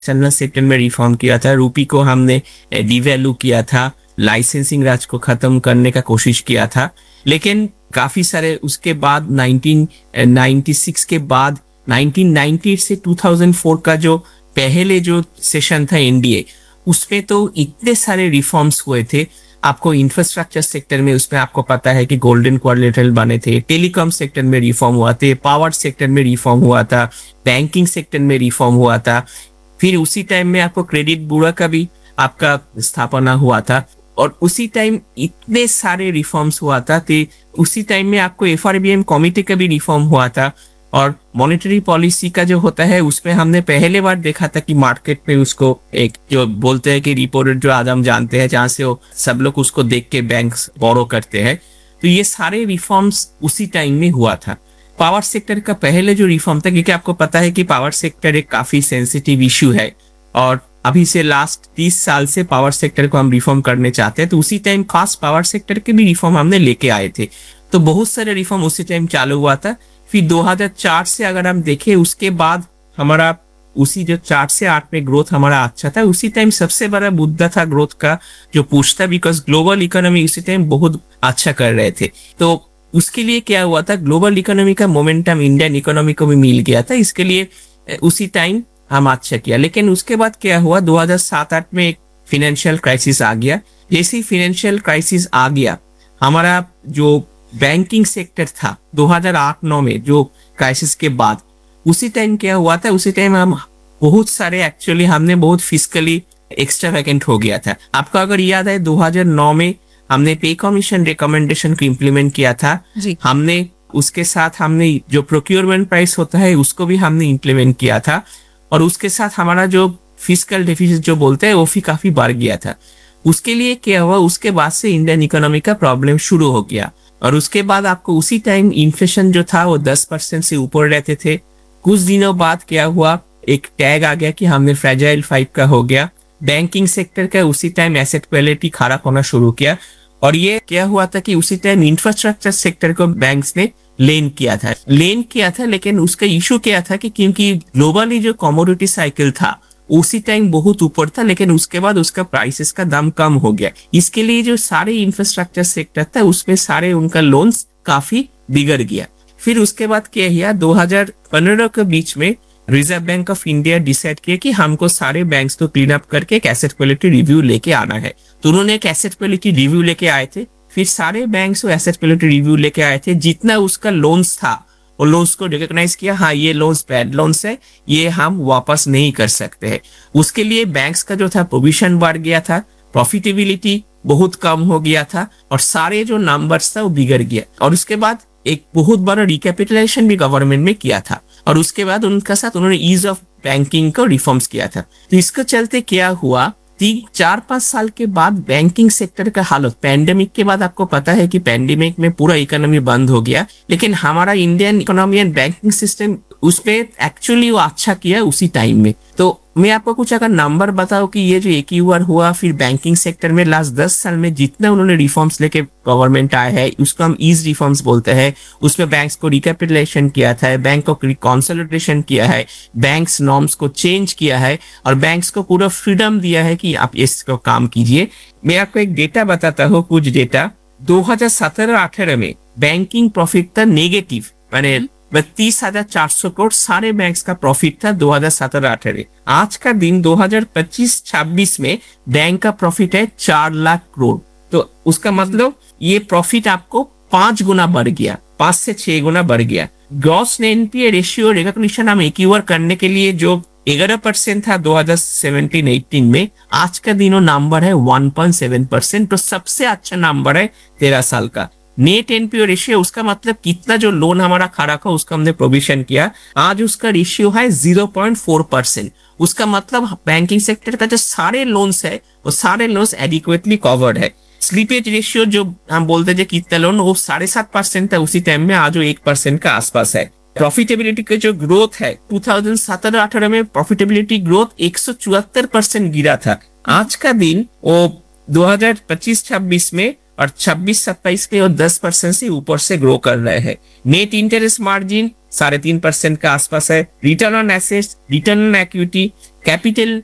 External sector में reform किया था, रूपी को हमने डिवैल्यू किया था, लाइसेंसिंग राज को खत्म करने का कोशिश किया था। लेकिन काफी सारे उसके बाद 1996 के बाद 1990 से 2004 का जो पहले जो सेशन था एनडीए, उसमें तो इतने सारे रिफॉर्म्स हुए थे। आपको इंफ्रास्ट्रक्चर सेक्टर में उसमें आपको पता है कि गोल्डन क्वाड्रिलेटरल बने थे, टेलीकॉम सेक्टर में रिफॉर्म हुआ थे, पावर सेक्टर में रिफॉर्म हुआ था, बैंकिंग सेक्टर में रिफॉर्म हुआ था। फिर उसी टाइम में आपको क्रेडिट ब्यूरो का भी आपका स्थापना हुआ था और उसी टाइम इतने सारे रिफॉर्म्स हुआ था। तो उसी टाइम में आपको एफआरबीएम कमिटी का भी रिफॉर्म हुआ था और मॉनेटरी पॉलिसी का जो होता है उसमें हमने पहले बार देखा था कि मार्केट में उसको एक जो बोलते हैं कि रिपो रेट जो आज हम जानते हैं, जहां से वो सब लोग उसको देख के बैंक्स बोरो करते हैं। तो ये सारे रिफॉर्म्स उसी टाइम में हुआ था। पावर सेक्टर का पहले जो रिफॉर्म था, क्योंकि आपको पता है कि पावर सेक्टर एक काफी सेंसिटिव इश्यू है और अभी से लास्ट 30 साल से पावर सेक्टर को हम रिफॉर्म करने चाहते हैं, तो उसी टाइम खास पावर सेक्टर के भी रिफॉर्म हमने लेके आए थे। तो बहुत सारे रिफॉर्म उसी टाइम चालू हुआ था। फिर 2004 से अगर हम देखें, उसके बाद हमारा उसी जो 4 से 8 में ग्रोथ हमारा अच्छा था। उसी टाइम सबसे बड़ा मुद्दा था ग्रोथ का जो पूछ था, बिकॉज ग्लोबल इकोनॉमी उसी टाइम बहुत अच्छा कर रहे थे। तो उसके लिए क्या हुआ था, ग्लोबल इकोनॉमी का मोमेंटम इंडियन इकोनॉमी को भी मिल गया था, इसके लिए उसी टाइम हम अच्छा किया। लेकिन उसके बाद क्या हुआ, 2007-8 में एक फाइनेंशियल क्राइसिस आ गया। जैसे ही फाइनेंशियल क्राइसिस आ गया, हमारा जो बैंकिंग सेक्टर था 2008-9 में जो क्राइसिस के बाद, उसी टाइम क्या हुआ था, उसी टाइम हम बहुत सारे एक्चुअली हमने बहुत फिस्कली एक्स्ट्रा वैकेंट हो गया था। आपको अगर याद है 2009 में हमने पे कमीशन रिकमेंडेशन को इम्प्लीमेंट किया था जी। हमने उसके साथ हमने जो प्रोक्योरमेंट प्राइस होता है उसको भी हमने इम्प्लीमेंट किया था और उसके साथ हमारा जो फिस्कल डेफिसिट जो बोलते हैं वो भी काफी बढ़ गया था। उसके लिए क्या हुआ, उसके बाद से इंडियन इकोनॉमी का प्रॉब्लम शुरू हो गया और उसके बाद आपको उसी टाइम इन्फ्लेशन जो था वो 10% से ऊपर रहते थे। कुछ दिनों बाद क्या हुआ, एक टैग आ गया कि हमने फ्रेजाइल 5 का हो गया। बैंकिंग सेक्टर का उसी टाइम एसेट क्वालिटी खराब होना शुरू किया और ये क्या हुआ था कि उसी टाइम इंफ्रास्ट्रक्चर सेक्टर को बैंक्स ने लेन किया था। लेकिन उसका इशू क्या था कि क्योंकि ग्लोबली जो कमोडिटी साइकिल था उसी टाइम बहुत ऊपर था, लेकिन उसके बाद उसका प्राइसेस का दाम कम हो गया। इसके लिए जो सारे इंफ्रास्ट्रक्चर सेक्टर था उसमें सारे उनका लोन्स काफी बिगड़ गया। फिर उसके बाद क्या किया, 2015 के बीच में reserve bank of India decide किया कि हमको सारे बैंक्स को क्लीन अप करके एक एसेट क्वालिटी रिव्यू लेके आना है। तो उन्होंने एक एसेट क्वालिटी रिव्यू लेके आए थे। फिर सारे बैंक्स को एसेट क्वालिटी रिव्यू लेके आए थे, जितना उसका लोन्स था और लोन्स को रिकॉग्नाइज किया, हाँ ये लोन्स बैड लोन्स है, ये हम वापस नहीं कर सकते हैं। उसके लिए बैंक्स का जो था प्रोविजन बढ़ गया था, प्रॉफिटेबिलिटी बहुत कम हो गया था और सारे जो नंबर्स था वो बिगड़ गया। और उसके बाद एक बहुत बड़ा रिकैपिटलाइजेशन भी गवर्नमेंट में किया था और उसके बाद उनका साथ उन्होंने ईज ऑफ बैंकिंग को रिफॉर्म्स किया था। तो इसके चलते क्या हुआ, 4-5 साल के बाद बैंकिंग सेक्टर का हालत, पैंडेमिक के बाद आपको पता है कि पैंडेमिक में पूरा इकोनॉमी बंद हो गया, लेकिन हमारा Indian economy and banking system उसपे एक्चुअली वो अच्छा किया उसी टाइम में। तो मैं आपको कुछ अगर नंबर बताऊं कि ये जो AQR हुआ, फिर बैंकिंग सेक्टर में लास्ट 10 साल में जितना उन्होंने रिफॉर्म्स लेके गवर्नमेंट आया है उसको हम ईज रिफॉर्म्स बोलते हैं। उसमें बैंक्स को रिकैपिटलाइजेशन किया था, बैंक को कंसोलिडेशन किया है, बैंक्स नॉर्म्स को चेंज किया है और बैंक्स को पूरा फ्रीडम दिया है कि आप इसको काम कीजिए। मैं आपको एक डेटा बताता हूँ, कुछ डेटा। 2017-18 में बैंकिंग प्रॉफिट था नेगेटिव, मैंने 32,400 करोड़ सारे बैंक्स का प्रॉफिट था 2017-18। आज का दिन 2025-26 में बैंक का प्रॉफिट है 4 लाख करोड़। तो उसका मतलब ये प्रॉफिट आपको 5 गुना बढ़ गया, 5 से 6 गुना बढ़ गया। ग्रॉस एनपीए रेशियो रिकॉग्निशन हम AQR करने के लिए जो 11% था 2017-18 में, आज का दिन वो नंबर है 1.7%। तो सबसे अच्छा नंबर है 13 साल का। नेट एनपीओ रेशियो, उसका मतलब कितना जो लोन हमारा खड़ा था उसका हमने प्रोविजन किया, आज उसका रेशियो है 0.4%। उसका मतलब बैंकिंग सेक्टर का जो सारे लोन्स है वो सारे लोन्स एडिक्वेटली कवर्ड है। स्लीपेज रेशियो जो हम बोलते हैं कितना लोन, वो 7.5% था उसी टाइम में, आज वो 1% का आसपास है। प्रॉफिटेबिलिटी का जो ग्रोथ है 2017-18 में प्रॉफिटेबिलिटी ग्रोथ 174% गिरा था। आज का दिन वो 2025-26 में और 26-27 के और 10% से ऊपर से ग्रो कर रहे हैं। नेट इंटरेस्ट मार्जिन 3.5% का आसपास है। Return on assets, return on equity capital